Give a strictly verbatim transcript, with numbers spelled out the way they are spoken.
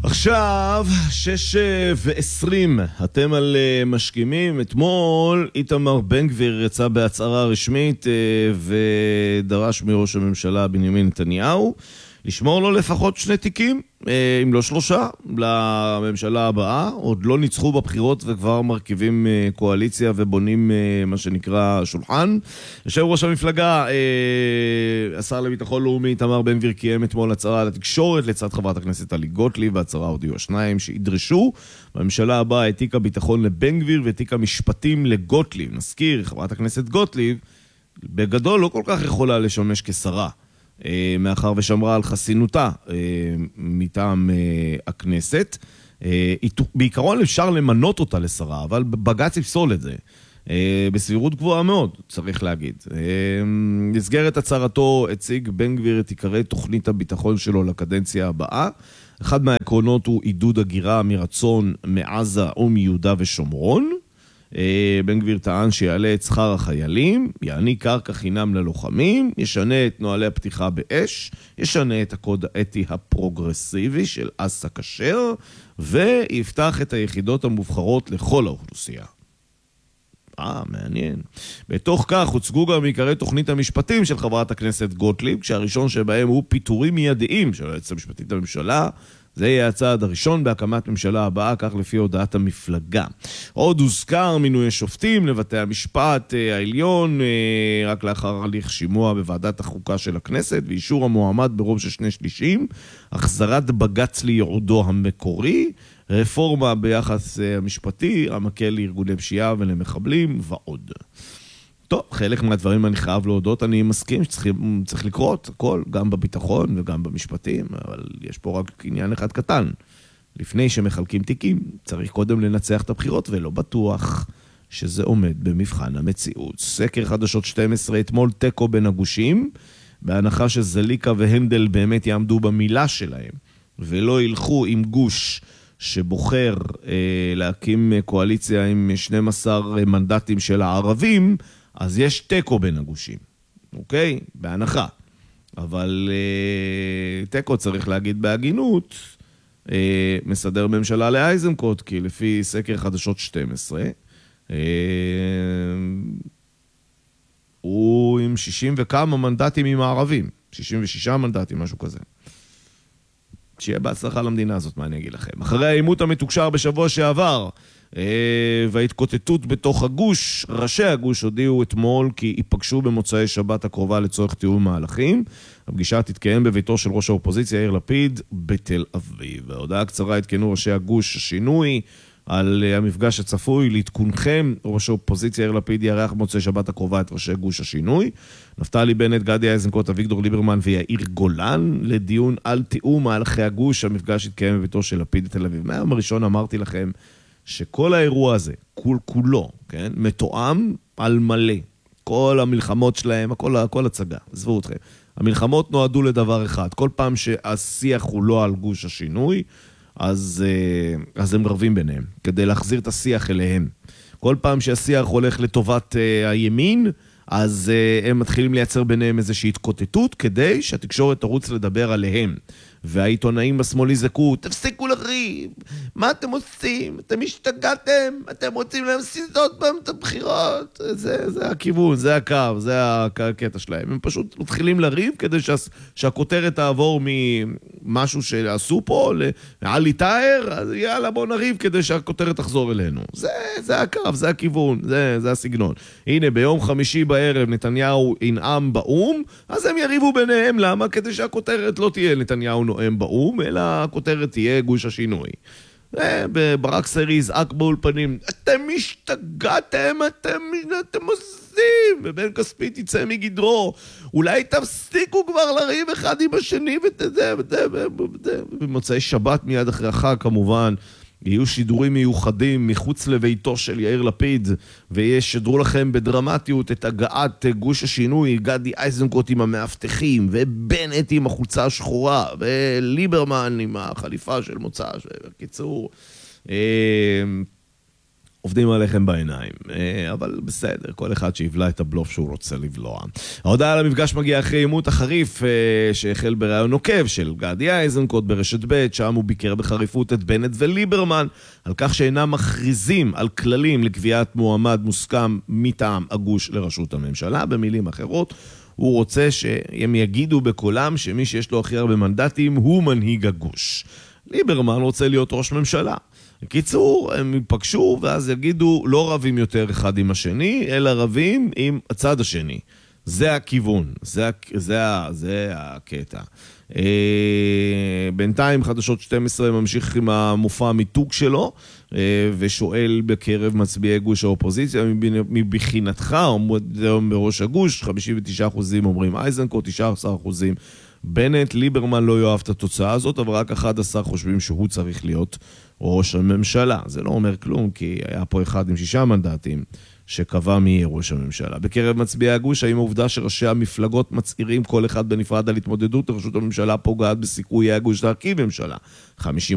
עכשיו, שש ועשרים, אתם על משכימים. אתמול איתמר בן גביר יצא בהצהרה רשמית ודרש מראש הממשלה בנימין נתניהו לשמור לו לפחות שני תיקים, אם לא שלושה, לממשלה הבאה. עוד לא ניצחו בבחירות וכבר מרכיבים קואליציה ובונים מה שנקרא שולחן. יושב ראש המפלגה, השר לביטחון לאומי איתמר בן גביר קיים אתמול הצהרה לתקשורת לצד חברת הכנסת טלי גוטליב, והצהרה הודיעו השניים שידרשו בממשלה הבאה את תיק הביטחון לבן גביר ותיק המשפטים לגוטליב. נזכיר, חברת הכנסת גוטליב בגדול לא כל כך יכולה לשמש כשרה, מאחר ושמרה על חסינותה מטעם הכנסת. בעיקרון אפשר למנות אותה לשרה, אבל בג"ץ יפסול את זה בסבירות גבוהה מאוד, צריך להגיד. במסגרת הצהרתו הציג בן גביר את עיקרי תוכנית הביטחון שלו לקדנציה הבאה. אחד מהעקרונות הוא עידוד הגירה מרצון מעזה או מיהודה ושומרון. בן גביר טען שיעלה את שכר החיילים, יעניק קרקע חינם ללוחמים, ישנה את נוהלי הפתיחה באש, ישנה את הקוד האתי הפרוגרסיבי של אסא כשר, ויפתח את היחידות המובחרות לכל האוכלוסייה. אה, מעניין. בתוך כך הוצגו גם עיקרי תוכנית המשפטים של חברת הכנסת גוטליב, כשהראשון שבהם הוא פיטורים מיידיים של היועצת המשפטית לממשלה. זה יהיה הצעד הראשון בהקמת ממשלה הבאה, כך לפי הודעת המפלגה. עוד הוזכר מינוי שופטים לבתי המשפט העליון, רק לאחר הליך שימוע בוועדת החוקה של הכנסת, ואישור המועמד ברוב של שני שלישים, החזרת בג"ץ ליעודו המקורי, רפורמה ביחס המשפטי, המקל לארגוני פשיעה ולמחבלים ועוד. טוב, חלק מהדברים אני חייב להודות, אני מסכים שצריך לקרות הכל, גם בביטחון וגם במשפטים, אבל יש פה רק עניין אחד קטן. לפני שמחלקים תיקים, צריך קודם לנצח את הבחירות, ולא בטוח שזה עומד במבחן המציאות. סקר חדשות שתים עשרה, אתמול טקו בין הגושים, בהנחה שזליקה והנדל באמת יעמדו במילה שלהם, ולא ילכו עם גוש שבוחר אה, להקים קואליציה עם שנים עשר מנדטים של הערבים, אז יש טקו בין הגושים, אוקיי? בהנחה. אבל אה, טקו צריך להגיד בהגינות, אה, מסדר ממשלה לאייזנקוט, כי לפי סקר חדשות שתים עשרה, אה, הוא עם שישים וכמה מנדטים עם הערבים, שישים ושישה מנדטים, משהו כזה. שיהיה בהצלחה למדינה הזאת, מה אני אגיד לכם. אחרי העימות המתוקשר בשבוע שעבר, וההתקוטטות בתוך הגוש, ראשי הגוש הודיעו אתמול כי ייפגשו במוצאי שבת הקרובה לצורך תיאום מהלכים. הפגישה תתקיים בביתו של ראש האופוזיציה יאיר לפיד בתל אביב. ההודעה קצרה התקנו ראשי הגוש השינוי על המפגש הצפוי. להתכונכם, ראש האופוזיציה יאיר לפיד יארח במוצאי שבת הקרובה את ראשי גוש השינוי, נפתלי בנט, גדי איזנקוט, אביגדור ליברמן ויאיר גולן, לדיון על תיאום מהלכי הגוש. המפגש התקיים בביתו של לפיד בתל אביב. מהיום הראשון אמרתי לכם שכל האירוע הזה, כול כולו, כן, מתואם על מלא. כל המלחמות שלהם, הכל, הכל הצגה, עזבו אתכם. המלחמות נועדו לדבר אחד. כל פעם שהשיח הוא לא על גוש השינוי, אז, אז הם רבים ביניהם, כדי להחזיר את השיח אליהם. כל פעם שהשיח הולך לטובת הימין, אז הם מתחילים לייצר ביניהם איזושהי התקוטטות, כדי שהתקשורת תרוץ לדבר עליהם. והעיתונאים בשמאלי זקו, תפסיקו לריב, מה אתם עושים? אתם השתגעתם? אתם רוצים להמשיג עוד פעם את הבחירות? זה, זה הכיוון, זה הקו, זה הקטע שלהם. הם פשוט מתחילים לריב כדי שה, שהכותרת תעבור ממשהו שעשו פה לעלי טהר, אז יאללה בוא נריב כדי שהכותרת תחזור אלינו. זה, זה הקו, זה הכיוון, זה, זה הסגנון. הנה, ביום חמישי בערב נתניהו ינאם באום, אז הם יריבו ביניהם. למה? כדי שהכותרת לא תהיה נתניהו נואם באום, אלא הכותרת תהיה גוש השינוי. ברק סרי יזעק באולפנים, אתם משתגעתם, אתם, אתם עושים, ובן כספית יצא מגדרו, אולי תפסיקו כבר לריב אחד עם השני, וזה, וזה, וזה. במוצאי שבת מיד אחרי החג כמובן, יהיו שידורים מיוחדים מחוץ לביתו של יאיר לפיד, וישדרו לכם בדרמטיות את הגעת גוש השינוי, גדי איזנקוט עם המאבטחים, ובנט עם החולצה השחורה, וליברמן עם החליפה של מוצא, בקיצור. עובדים עליכם בעיניים, אבל בסדר, כל אחד שיבלע את הבלוף שהוא רוצה לבלוע. ההודעה על המפגש מגיעה אחרי עימות החריף שהחל בראיון נוקב של גדי איזנקוט ברשת ב', שם הוא ביקר בחריפות את בנט וליברמן, על כך שאינם מכריזים על כללים לקביעת מועמד מוסכם מטעם הגוש לראשות הממשלה. במילים אחרות, הוא רוצה שהם יגידו בקולם שמי שיש לו הכי הרבה מנדטים הוא מנהיג הגוש. ליברמן רוצה להיות ראש ממשלה. בקיצור, הם ייפגשו ואז יגידו לא רבים יותר אחד עם השני, אלא רבים עם הצד השני. זה הכיוון, זה, זה, זה הקטע. אה, בינתיים חדשות שתים עשרה ממשיך עם המופע המיתוג שלו, אה, ושואל בקרב מצביעי גוש האופוזיציה, מבחינתך, עומד בראש הגוש, חמישים ותשעה אחוזים אומרים איזנקוט, תשעה עשר אחוזים בנט. ליברמן לא יאהב את התוצאה הזאת, אבל רק אחד עשר חושבים שהוא צריך להיות ראש הממשלה. זה לא אומר כלום, כי היה פה אחד עם שישה מנדטים שקבע מי יהיה ראש הממשלה. בקרב מצביעי הגוש, האם העובדה שראשי המפלגות מצהירים כל אחד בנפרד על התמודדות לראשות הממשלה פוגעת בסיכויי הגוש להרכיב ממשלה? חמישים